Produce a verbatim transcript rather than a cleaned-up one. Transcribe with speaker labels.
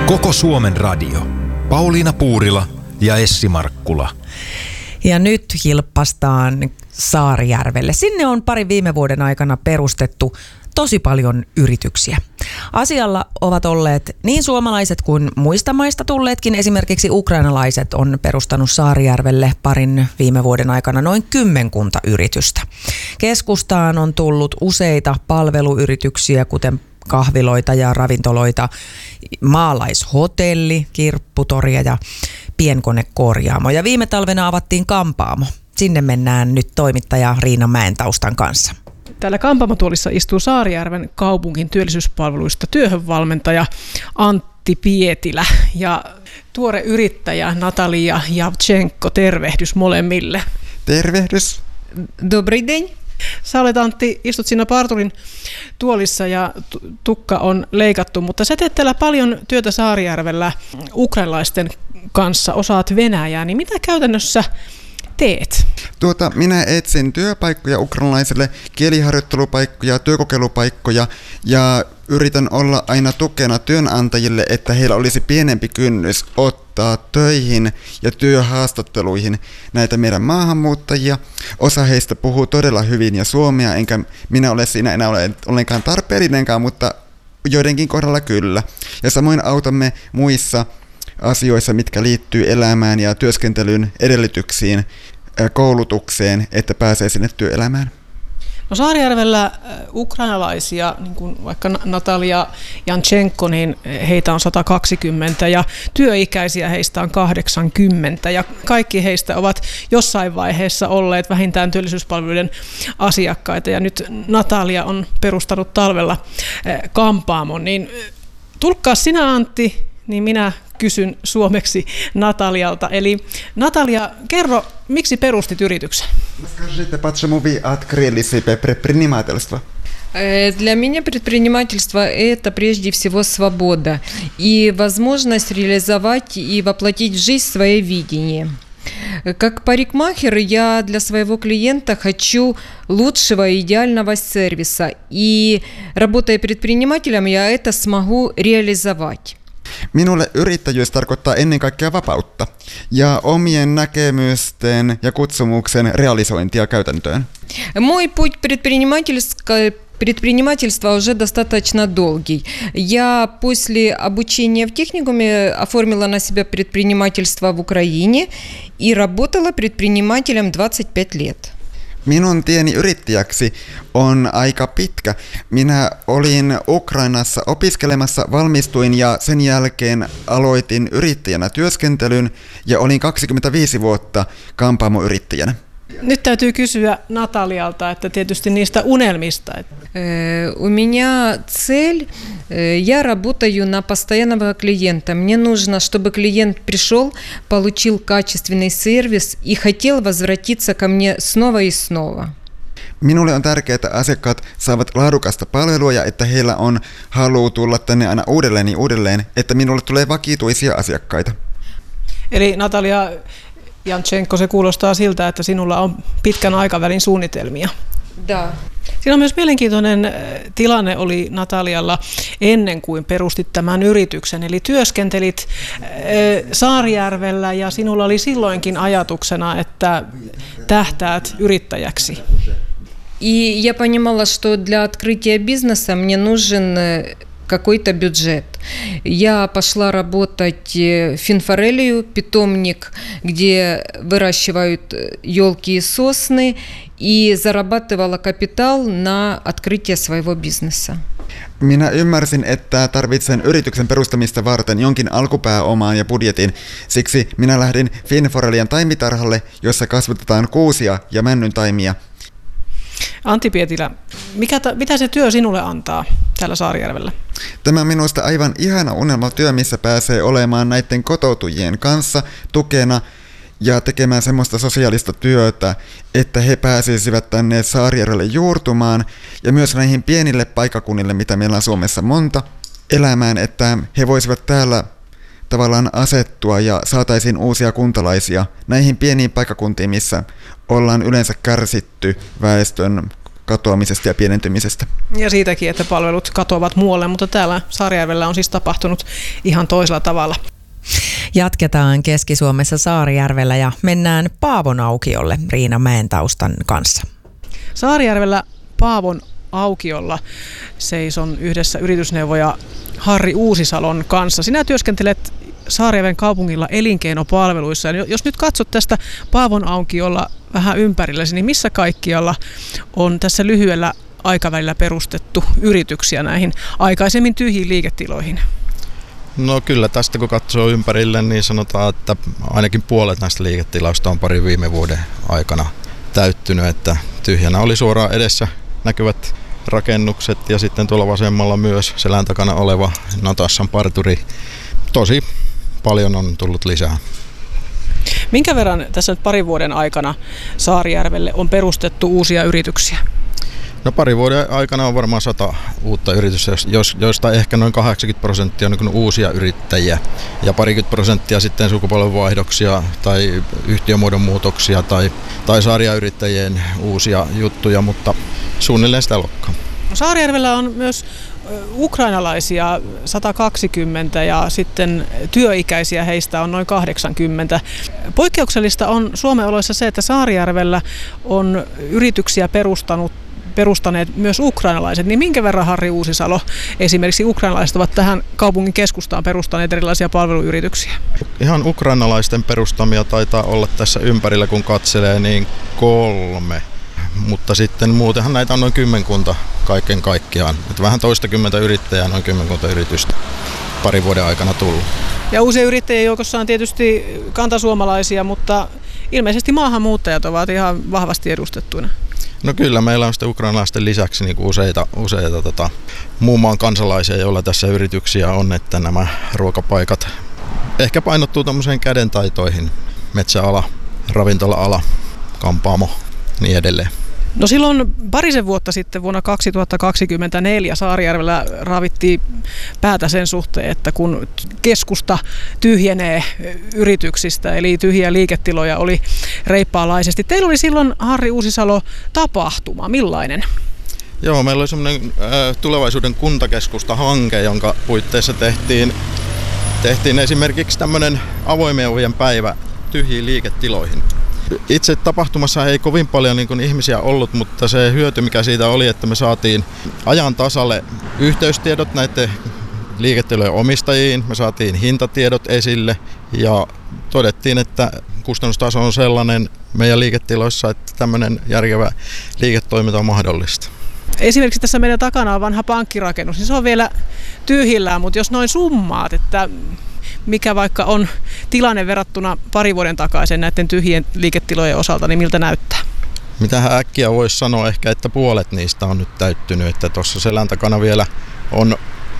Speaker 1: Koko Suomen radio. Pauliina Puurila ja Essi Markkula.
Speaker 2: Ja nyt hilppastaan Saarijärvelle. Sinne on pari viime vuoden aikana perustettu tosi paljon yrityksiä. Asialla ovat olleet niin suomalaiset kuin muista maista tulleetkin. Esimerkiksi ukrainalaiset on perustanut Saarijärvelle parin viime vuoden aikana noin kymmenkunta yritystä. Keskustaan on tullut useita palveluyrityksiä, kuten kahviloita ja ravintoloita, maalaishotelli, kirpputoria ja pienkonekorjaamo. Ja viime talvena avattiin kampaamo. Sinne mennään nyt toimittaja Riina Mäentaustan kanssa.
Speaker 3: Täällä kampaamotuolissa istuu Saarijärven kaupungin työllisyyspalveluista työhönvalmentaja Antti Pietilä ja tuore yrittäjä Natalia Javtšenko. Tervehdys molemmille.
Speaker 4: Tervehdys.
Speaker 5: Добрый день.
Speaker 3: Sä olet, Antti, istut siinä parturin tuolissa ja tukka on leikattu, mutta sä teet täällä paljon työtä Saarijärvellä ukrainalaisten kanssa, osaat venäjää, niin mitä käytännössä teet?
Speaker 4: Tuota, minä etsin työpaikkoja ukrainalaisille, kieliharjoittelupaikkoja, työkokeilupaikkoja ja yritän olla aina tukena työnantajille, että heillä olisi pienempi kynnys ottaa töihin ja työhaastatteluihin näitä meidän maahanmuuttajia. Osa heistä puhuu todella hyvin ja suomea, enkä minä ole siinä enää ole ollenkaan tarpeellinenkaan, mutta joidenkin kohdalla kyllä. Ja samoin autamme muissa asioissa, mitkä liittyy elämään ja työskentelyn edellytyksiin, koulutukseen, että pääsee sinne työelämään.
Speaker 3: No Saarijärvellä ukrainalaisia, niin kuin vaikka Natalia Javtšenko, niin heitä on sata kaksikymmentä ja työikäisiä heistä on kahdeksankymmentä ja kaikki heistä ovat jossain vaiheessa olleet vähintään työllisyyspalveluiden asiakkaita ja nyt Natalia on perustanut talvella kampaamon, niin tulkkaa sinä, Antti, niin minä kysyn suomeksi Natalialta. Eli Natalia, kerro, miksi perustit yrityksen?
Speaker 4: Скажите, почему вы открыли себе предпринимательство?
Speaker 5: Для меня предпринимательство – это прежде всего свобода и возможность реализовать и воплотить в жизнь свое видение. Как парикмахер я для своего клиента хочу лучшего и идеального сервиса, и работая предпринимателем, я это смогу реализовать.
Speaker 4: Minulle yrittäjyys tarkoittaa ennen kaikkea vapautta ja omien näkemysten ja kutsumuksen realisointia käytäntöön.
Speaker 5: Мой путь предпринимательского Предпринимательство уже достаточно долгий. Я после обучения в техникуме оформила на себя предпринимательство в Украине и работала предпринимателем двадцать пять лет.
Speaker 4: Minun tieni yrittäjäksi on aika pitkä. Minä olin Ukrainassa opiskelemassa, valmistuin ja sen jälkeen aloitin yrittäjänä työskentelyn ja olin kaksikymmentäviisi vuotta kampaamoyrittäjänä.
Speaker 3: Nyt täytyy kysyä Natalialta, että tietysti niistä unelmista.
Speaker 5: У меня цель, я работаю на постоянного клиента. Мне нужно, чтобы клиент пришел, получил качественный сервис и хотел возвратиться ко мне снова и снова.
Speaker 4: Minulle on tärkeää, että asiakkaat saavat laadukasta palvelua ja että heillä on halu tulla tänne aina uudelleen ja uudelleen, että minulle tulee vakituisia asiakkaita.
Speaker 3: Eli Natalia Javtšenko, se kuulostaa siltä, että sinulla on pitkän aikavälin suunnitelmia.
Speaker 5: Da.
Speaker 3: Siinä on myös mielenkiintoinen tilanne oli Natalialla ennen kuin perustit tämän yrityksen. Eli työskentelit Saarijärvellä ja sinulla oli silloinkin ajatuksena, että tähtäät yrittäjäksi.
Speaker 5: И я понимала, что для открытия бизнеса мне нужен какой-то бюджет. Я пошла работать в Финфорелию, питомник, где выращивают елки и сосны, и зарабатывала капитал на открытие своего бизнеса.
Speaker 4: Minä ymmärsin, että tarvitsen yrityksen perustamista varten jonkin alkupääomaan ja budjetin. Siksi minä lähdin Finforelian taimitarhalle, jossa kasvatetaan kuusia ja männyntaimia.
Speaker 3: Antti Pietilä, mikä ta, mitä se työ sinulle antaa täällä Saarijärvellä?
Speaker 4: Tämä on minusta aivan ihana unelmatyö, missä pääsee olemaan näiden kotoutujien kanssa tukena ja tekemään semmoista sosiaalista työtä, että he pääsisivät tänne Saarijärvelle juurtumaan ja myös näihin pienille paikakunnille, mitä meillä on Suomessa monta, elämään, että he voisivat täällä tavallaan asettua ja saataisiin uusia kuntalaisia näihin pieniin paikakuntiin, missä ollaan yleensä kärsitty väestön katoamisesta ja pienentymisestä.
Speaker 3: Ja siitäkin, että palvelut katoavat muualle, mutta täällä Saarijärvellä on siis tapahtunut ihan toisella tavalla.
Speaker 2: Jatketaan Keski-Suomessa Saarijärvellä ja mennään Paavon aukiolle Riina Mäentaustan kanssa.
Speaker 3: Saarijärvellä Paavon aukiolla seison yhdessä yritysneuvoja Harri Uusisalon kanssa. Sinä työskentelet Saarijärven kaupungilla elinkeinopalveluissa. Jos nyt katsot tästä Paavon aukiolla vähän ympärillesi, niin missä kaikkialla on tässä lyhyellä aikavälillä perustettu yrityksiä näihin aikaisemmin tyhjiin liiketiloihin?
Speaker 6: No kyllä tästä kun katsoo ympärille, niin sanotaan, että ainakin puolet näistä liiketiloista on pari viime vuoden aikana täyttynyt, että tyhjänä oli suoraan edessä näkyvät rakennukset ja sitten tuolla vasemmalla myös selän takana oleva Natassan parturi. Tosi paljon on tullut lisää.
Speaker 3: Minkä verran tässä nyt parin vuoden aikana Saarijärvelle on perustettu uusia yrityksiä?
Speaker 6: No pari vuoden aikana on varmaan sata uutta yritystä, joista ehkä noin kahdeksankymmentä prosenttia on niin uusia yrittäjiä ja parikymmentä prosenttia sitten sukupolvenvaihdoksia tai yhtiömuodon muutoksia tai, tai Saarijärven uusia juttuja, mutta suunnilleen sitä lokkaa.
Speaker 3: No Saarijärvellä on myös ukrainalaisia sata kaksikymmentä ja sitten työikäisiä heistä on noin kahdeksankymmentä. Poikkeuksellista on Suomen oloissa se, että Saarijärvellä on yrityksiä perustanut perustaneet myös ukrainalaiset, niin minkä verran Harri Uusisalo esimerkiksi ukrainalaiset ovat tähän kaupungin keskustaan perustaneet erilaisia palveluyrityksiä?
Speaker 6: Ihan ukrainalaisten perustamia taitaa olla tässä ympärillä, kun katselee, niin kolme. Mutta sitten muutenhan näitä on noin kymmenkunta kaiken kaikkiaan. Että vähän toistakymmentä yrittäjää, noin kymmenkunta yritystä parin vuoden aikana tullut.
Speaker 3: Ja uusien yrittäjien joukossa on tietysti kantasuomalaisia, mutta ilmeisesti maahanmuuttajat ovat ihan vahvasti edustettuina.
Speaker 6: No kyllä, meillä on sitten ukrainalaisten lisäksi niin kuin useita, useita tota, muun maan kansalaisia, joilla tässä yrityksiä on, että nämä ruokapaikat ehkä painottuu tämmöiseen kädentaitoihin, metsäala, ravintola-ala, kampaamo, niin edelleen.
Speaker 3: No silloin parisen vuotta sitten vuonna kaksituhattakaksikymmentäneljä Saarijärvellä ravittiin päätä sen suhteen, että kun keskusta tyhjenee yrityksistä, eli tyhjiä liiketiloja oli reippaalaisesti. Teillä oli silloin, Harri Uusisalo, tapahtuma. Millainen?
Speaker 6: Joo, meillä oli semmoinen äh, tulevaisuuden kuntakeskusta-hanke, jonka puitteissa tehtiin, tehtiin esimerkiksi tämmöinen avoimien ovien päivä tyhjiin liiketiloihin. Itse tapahtumassa ei kovin paljon niin kuin ihmisiä ollut, mutta se hyöty, mikä siitä oli, että me saatiin ajan tasalle yhteystiedot näiden liiketilojen omistajiin, me saatiin hintatiedot esille ja todettiin, että kustannustaso on sellainen meidän liiketiloissa, että tämmöinen järkevä liiketoiminta on mahdollista.
Speaker 3: Esimerkiksi tässä meidän takana on vanha pankkirakennus, niin se on vielä tyhjillään, mutta jos noin summaat, että mikä vaikka on tilanne verrattuna pari vuoden takaisin näiden tyhjien liiketilojen osalta, niin miltä näyttää?
Speaker 6: Mitähän äkkiä voisi sanoa ehkä, että puolet niistä on nyt täyttynyt, että tuossa selän takana vielä on